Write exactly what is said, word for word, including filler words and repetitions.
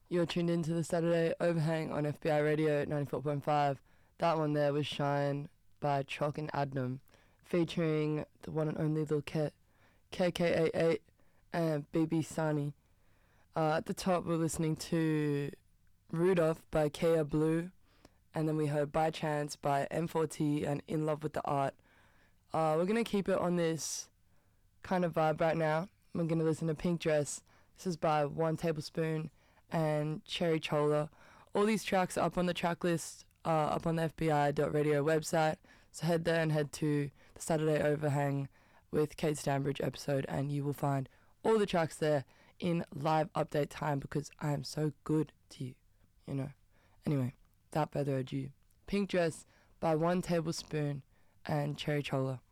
You're tuned into the Saturday Overhang on F B I Radio ninety-four point five. That one there was Shine by Chalk and Adnam, featuring the one and only Lil Ket, K K A eight, and B B Sani. Uh, at the top, we're listening to Rudolph by Kea Blue, and then we heard By Chance by M four T and In Love with the Art. Uh, we're going to keep it on this kind of vibe right now. We're going to listen to Pink Dress. This is by One Tablespoon and Cherry Chola. All these tracks are up on the track list, uh, up on the F B I dot radio website. So head there and head to the Saturday Overhang with Kate Stanbridge episode, and you will find all the tracks there in live update time because I am so good to you, you know. Anyway, without further ado, Pink Dress by One Tablespoon and Cherry Chola.